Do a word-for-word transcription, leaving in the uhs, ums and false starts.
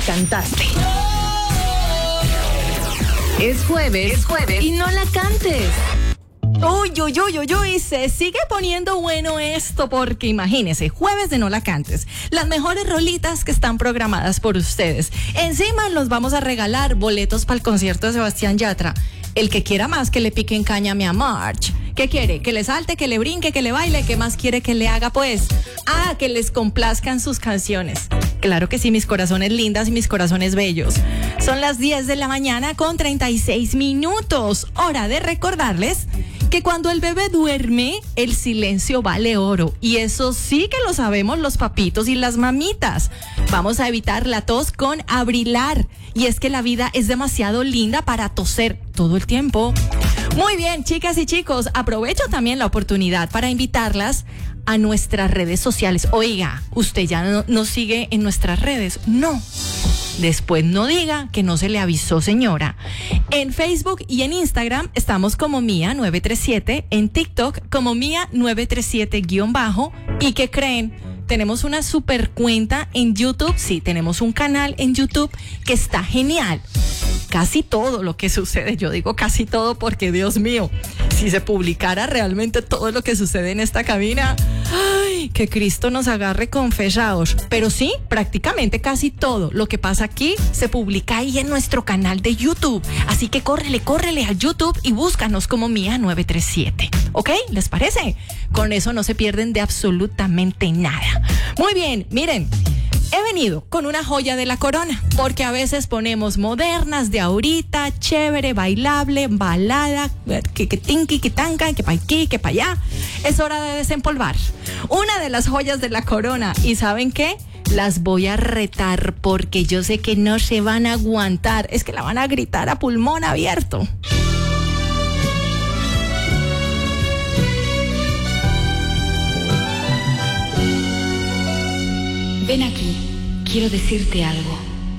Cantaste. Es jueves, es jueves y no la cantes. Uy, uy, uy, uy, uy, se sigue poniendo bueno esto porque imagínense, jueves de No La Cantes, las mejores rolitas que están programadas por ustedes. Encima los vamos a regalar boletos para el concierto de Sebastián Yatra. El que quiera más que le piquen caña a mi March. ¿Qué quiere? ¿Que le salte, que le brinque, que le baile? ¿Qué más quiere que le haga pues? Ah, que les complazcan sus canciones. Claro que sí, mis corazones lindas y mis corazones bellos. Son las diez de la mañana con treinta y seis minutos. Hora de recordarles que cuando el bebé duerme, el silencio vale oro. Y eso sí que lo sabemos los papitos y las mamitas. Vamos a evitar la tos con Abrilar. Y es que la vida es demasiado linda para toser todo el tiempo. Muy bien, chicas y chicos, aprovecho también la oportunidad para invitarlas a nuestras redes sociales. Oiga, ¿usted ya no nos sigue en nuestras redes? No. Después no diga que no se le avisó, señora. En Facebook y en Instagram estamos como Mía nueve tres siete, en TikTok como Mía nueve tres siete guión bajo. ¿Y qué creen? Tenemos una super cuenta en YouTube. Sí, tenemos un canal en YouTube que está genial. Casi todo lo que sucede, yo digo casi todo porque Dios mío, si se publicara realmente todo lo que sucede en esta cabina, ay, que Cristo nos agarre confesados. Pero sí, prácticamente casi todo lo que pasa aquí se publica ahí en nuestro canal de YouTube. Así que córrele, córrele a YouTube y búscanos como Mía nueve tres siete. ¿Ok? ¿Les parece? Con eso no se pierden de absolutamente nada. Muy bien, miren. He venido con una joya de la corona, porque a veces ponemos modernas de ahorita, chévere, bailable, balada, que que tinki, que tanca, que pa' aquí, que pa' allá. Es hora de desempolvar una de las joyas de la corona. ¿Y saben qué? Las voy a retar porque yo sé que no se van a aguantar. Es que la van a gritar a pulmón abierto. Ven aquí, quiero decirte algo.